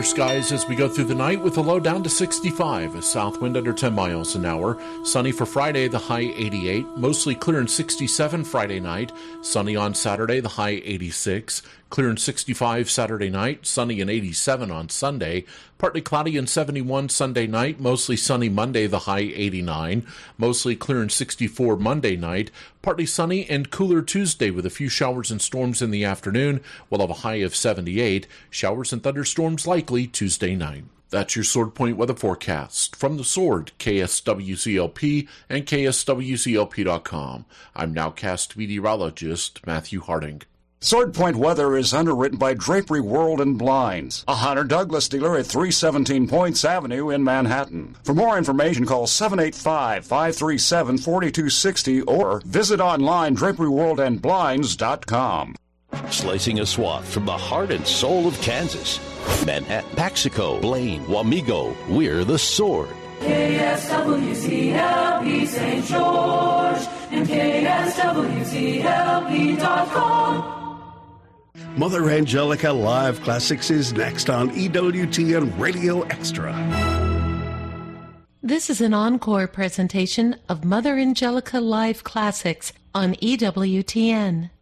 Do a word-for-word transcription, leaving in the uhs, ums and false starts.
Skies as we go through the night with a low down to sixty-five, a south wind under ten miles an hour. Sunny for Friday, the high eighty-eight. Mostly clear and sixty-seven Friday night. Sunny on Saturday, the high eighty-six. Clear and sixty-five Saturday night. Sunny and eighty-seven on Sunday. Partly cloudy and seventy-one Sunday night. Mostly sunny Monday, the high eighty-nine. Mostly clear and sixty-four Monday night. Partly sunny and cooler Tuesday with a few showers and storms in the afternoon. We'll have a high of seventy-eight. Showers and thunderstorms likely Tuesday night. That's your Sword Point weather forecast. From the Sword, K S W C L P and K S W C L P dot com. I'm nowcast meteorologist Matthew Harding. Sword Point weather is underwritten by Drapery World and Blinds, a Hunter Douglas dealer at three seventeen Points Avenue in Manhattan. For more information, call seven eight five, five three seven, four two six zero or visit online drapery world and blinds dot com. Slicing a swath from the heart and soul of Kansas. Manhattan, Paxico, Blaine, Wamego, we're the Sword. K S W C L P Saint George and K S W C L P dot com. Mother Angelica Live Classics is next on E W T N Radio Extra. This is an encore presentation of Mother Angelica Live Classics on E W T N.